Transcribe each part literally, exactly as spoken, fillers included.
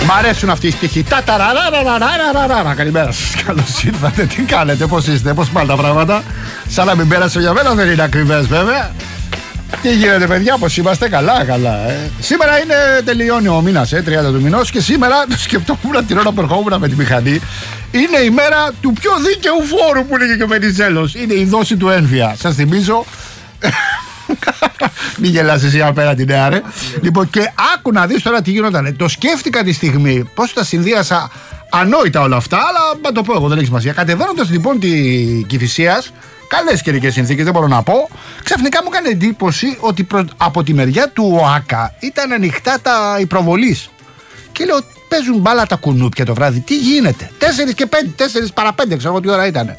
Μ' αρέσουν αυτοί οι στοιχοί. Ταταραραραραραραραραρα. Καλημέρα σας. Καλώς ήρθατε. Τι κάνετε, πώς είστε, πώς πάνε τα πράγματα. Σαν να μην πέρασε για μένα, δεν είναι ακριβές βέβαια. Τι γίνεται, παιδιά, πώς είμαστε, καλά, καλά. Ε. Σήμερα είναι, τελειώνει ο μήνας, ε, τριάντα του μηνός, και σήμερα το σκεφτόμουν την ώρα που ερχόμουν με τη μηχανή. Είναι η μέρα του πιο δίκαιου φόρου που λέγε και ο Βενιζέλος. Είναι η δόση του ένφια. Σας θυμίζω. Μην γελάς εσύ απέναντι, ναι, ρε. Λοιπόν, και άκου να δεις τώρα τι γινόταν. Το σκέφτηκα τη στιγμή, πώς τα συνδύασα ανόητα όλα αυτά, αλλά να το πω εγώ, δεν έχει σημασία. Κατεβαίνοντας λοιπόν τη Κηφισίας, καλές καιρικές συνθήκες, δεν μπορώ να πω, ξαφνικά μου έκανε εντύπωση ότι προ... από τη μεριά του ΟΑΚΑ ήταν ανοιχτά τα οι προβολείς. Και λέω, παίζουν μπάλα τα κουνούπια το βράδυ, τι γίνεται. Τέσσερις και πέντε, τέσσερις παρά πέντε, ξέρω τι ώρα ήταν.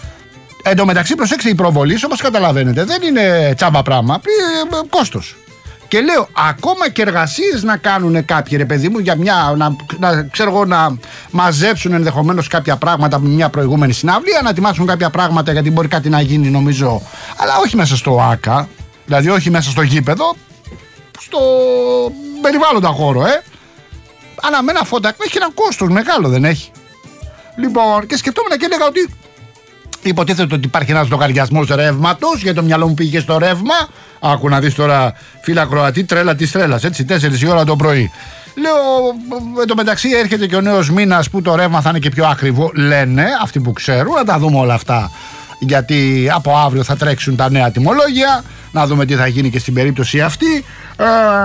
Εν τω μεταξύ, προσέξτε, η προβολή, όπως καταλαβαίνετε, δεν είναι τσάμπα πράγμα, κόστος. Και λέω, ακόμα και εργασίες να κάνουν κάποιοι, ρε παιδί μου, για μια, να, να, ξέρω εγώ, να μαζέψουν ενδεχομένως κάποια πράγματα από μια προηγούμενη συναυλία, να ετοιμάσουν κάποια πράγματα γιατί μπορεί κάτι να γίνει, νομίζω, αλλά όχι μέσα στο ΆΚΑ, δηλαδή όχι μέσα στο γήπεδο, στο περιβάλλοντα χώρο, ε. Αναμένα φώτα, έχει ένα κόστος μεγάλο, δεν έχει. Λοιπόν, και σκεφτόμουν και έλεγα ότι υποτίθεται ότι υπάρχει ένας λογαριασμός ρεύματος, γιατί το μυαλό μου πήγε στο ρεύμα. Άκου να δεις τώρα, φίλα Κροατή, τρέλα της τρέλας, έτσι, τέσσερις η ώρα το πρωί. Λέω, εν τω μεταξύ έρχεται και ο νέος μήνας που το ρεύμα θα είναι και πιο ακριβό, λένε αυτοί που ξέρουν, να τα δούμε όλα αυτά. Γιατί από αύριο θα τρέξουν τα νέα τιμολόγια, να δούμε τι θα γίνει και στην περίπτωση αυτή. Ε,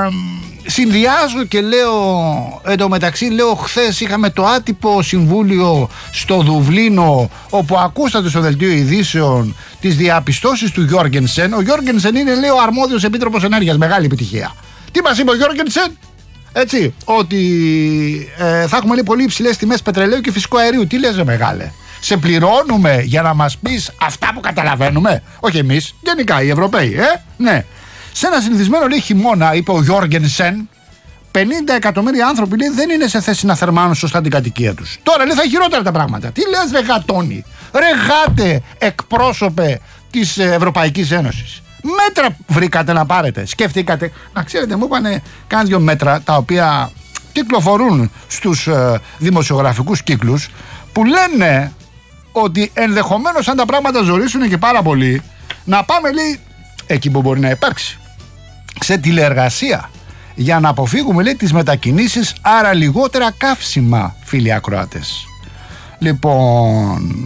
συνδυάζω και λέω, εν τω μεταξύ λέω, χθες είχαμε το άτυπο συμβούλιο στο Δουβλίνο, όπου ακούσατε στο δελτίο ειδήσεων τις διαπιστώσεις του Γιώργενσεν. Ο Γιώργενσεν είναι, λέει, ο αρμόδιος επίτροπος ενέργειας, μεγάλη επιτυχία. Τι μας είπε ο Γιώργενσεν? Έτσι, ότι ε, θα έχουμε, λέει, πολύ υψηλές τιμές πετρελαίου και φυσικού αερίου. Τι λες, ρε μεγάλε? Σε πληρώνουμε για να μας πεις αυτά που καταλαβαίνουμε? Όχι εμείς, γενικά οι Ευρωπαίοι, ε, ναι. Σε ένα συνηθισμένο, λέει, χειμώνα, είπε ο Γιώργενσεν, πενήντα εκατομμύρια άνθρωποι, λέει, δεν είναι σε θέση να θερμάνουν σωστά την κατοικία τους. Τώρα, λέει, θα χειρότερα τα πράγματα. Τι λες, ρε γατόνι? Ρε γάτε, εκπρόσωπε της Ευρωπαϊκής Ένωσης. Μέτρα βρήκατε να πάρετε? Σκεφτήκατε? Να ξέρετε, μου είπανε κάνα δυο μέτρα τα οποία κυκλοφορούν στους ε, δημοσιογραφικούς κύκλους, που λένε ότι ενδεχομένως, αν τα πράγματα ζορίσουν και πάρα πολύ, να πάμε, λέει, εκεί που μπορεί να υπάρξει, σε τηλεεργασία, για να αποφύγουμε, λέει, τις μετακινήσεις, άρα λιγότερα καύσιμα, φίλοι ακροατές. Λοιπόν,